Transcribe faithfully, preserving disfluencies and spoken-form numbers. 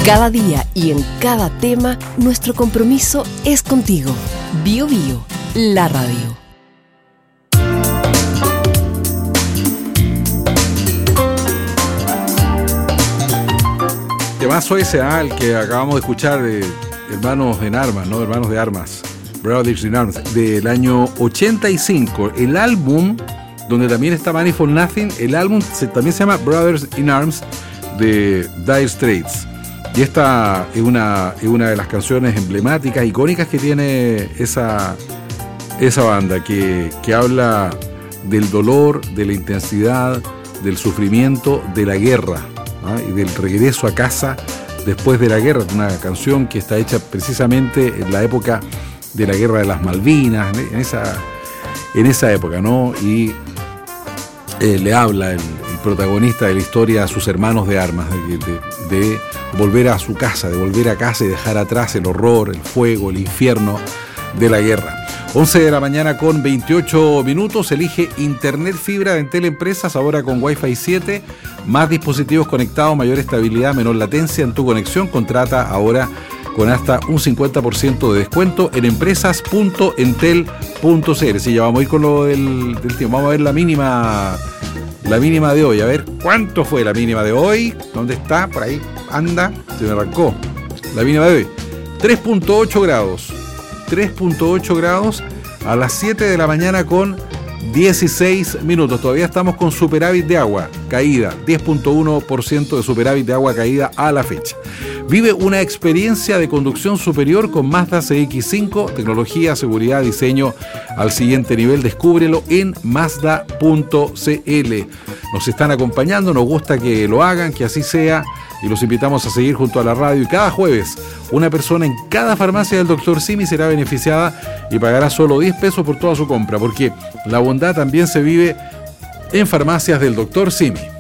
Cada día y en cada tema, nuestro compromiso es contigo. Bio Bio, la radio. Temazo ese, ah, el que acabamos de escuchar de Hermanos en Armas, ¿no? Hermanos de Armas, Brothers in Arms, del año ochenta y cinco. El álbum, donde también está Money for Nothing, el álbum se, también se llama Brothers in Arms de Dire Straits. Y esta es una, es una de las canciones emblemáticas, icónicas que tiene esa, esa banda, que, que habla del dolor, de la intensidad, del sufrimiento, de la guerra, ¿no? Y del regreso a casa después de la guerra. Una canción que está hecha precisamente en la época de la guerra de las Malvinas, en esa, en esa época, ¿no? Y eh, le habla el, el protagonista de la historia a sus hermanos de armas, de, de, de volver a su casa, de volver a casa y dejar atrás el horror, el fuego, el infierno de la guerra. once de la mañana con veintiocho minutos. Elige Internet Fibra de Entel Empresas, ahora con Wi-Fi siete, más dispositivos conectados, mayor estabilidad, menor latencia en tu conexión. Contrata ahora con hasta un cincuenta por ciento de descuento en empresas punto entel punto c l. Sí, ya vamos a ir con lo del, del tiempo. Vamos a ver la mínima, la mínima de hoy. A ver, ¿cuánto fue la mínima de hoy? ¿Dónde está? Por ahí anda, se me arrancó. La mínima de hoy, tres punto ocho grados. tres punto ocho grados a las siete de la mañana con dieciséis minutos. Todavía estamos con superávit de agua caída, diez punto uno por ciento de superávit de agua caída a la fecha. Vive una experiencia de conducción superior con Mazda C X cinco, tecnología, seguridad, diseño al siguiente nivel. Descúbrelo en mazda punto c l. Nos están acompañando, nos gusta que lo hagan, que así sea, y los invitamos a seguir junto a la radio. Y cada jueves, una persona en cada farmacia del doctor Simi será beneficiada y pagará solo diez pesos por toda su compra, porque la bondad también se vive en farmacias del doctor Simi.